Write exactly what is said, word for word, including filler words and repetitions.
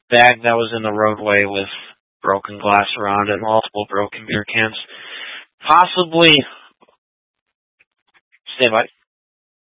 bag that was in the roadway with broken glass around it, multiple broken beer cans. Possibly, stay by.